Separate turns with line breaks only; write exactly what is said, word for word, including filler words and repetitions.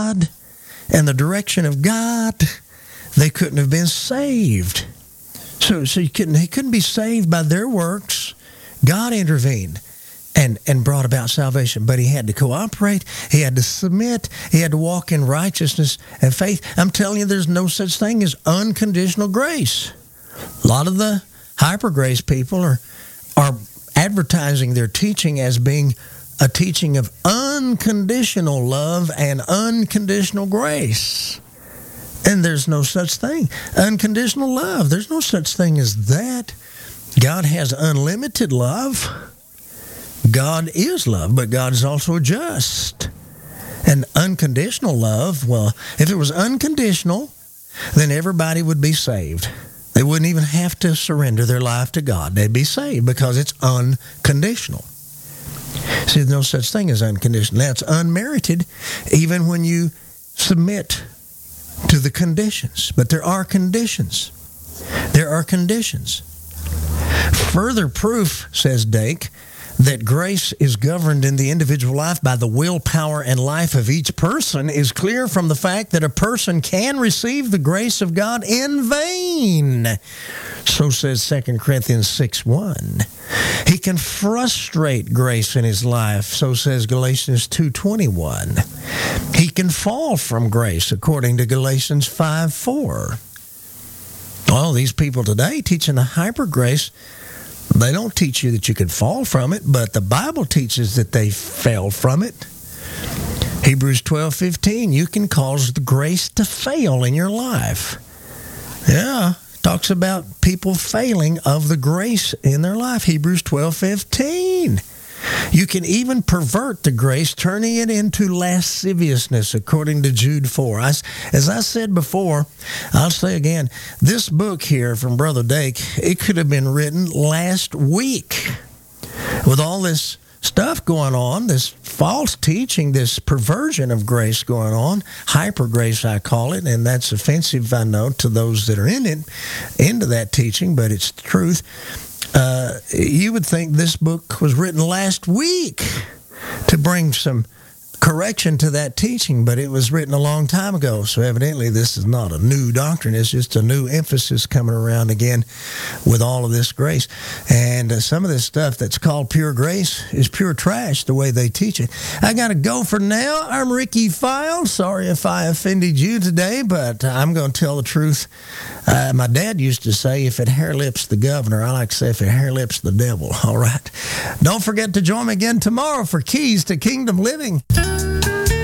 God and the direction of God, they couldn't have been saved. So, so you couldn't, he couldn't be saved by their works. God intervened and, and brought about salvation, but he had to cooperate. He had to submit. He had to walk in righteousness and faith. I'm telling you, there's no such thing as unconditional grace. A lot of the hyper grace people are are advertising their teaching as being a teaching of unconditional love and unconditional grace. And there's no such thing. Unconditional love, there's no such thing as that. God has unlimited love. God is love, but God is also just. And unconditional love, well, if it was unconditional, then everybody would be saved. They wouldn't even have to surrender their life to God. They'd be saved because it's unconditional. See, there's no such thing as unconditional. That's unmerited even when you submit to the conditions. But there are conditions. There are conditions. Further proof, says Dake, that grace is governed in the individual life by the willpower and life of each person is clear from the fact that a person can receive the grace of God in vain. So says Second Corinthians six one. He can frustrate grace in his life. So says Galatians two twenty-one. He can fall from grace, according to Galatians five four. Well, these people today teaching the hyper grace, they don't teach you that you can fall from it, but the Bible teaches that they fell from it. Hebrews twelve fifteen, you can cause the grace to fail in your life. Yeah, talks about people failing of the grace in their life. Hebrews twelve fifteen. You can even pervert the grace, turning it into lasciviousness, according to Jude four. I, as I said before, I'll say again, this book here from Brother Dake, it could have been written last week. With all this stuff going on, this false teaching, this perversion of grace going on, hyper grace I call it, and that's offensive, I know, to those that are in it, into that teaching, but it's the truth. Uh, you would think this book was written last week to bring some correction to that teaching, but it was written a long time ago. So evidently this is not a new doctrine. It's just a new emphasis coming around again with all of this grace. And uh, some of this stuff that's called pure grace is pure trash the way they teach it. I got to go for now. I'm Ricky File. Sorry if I offended you today, but I'm going to tell the truth. Uh, my dad used to say, if it hair lips the governor, I like to say, if it hair lips the devil. All right. Don't forget to join me again tomorrow for Keys to Kingdom Living.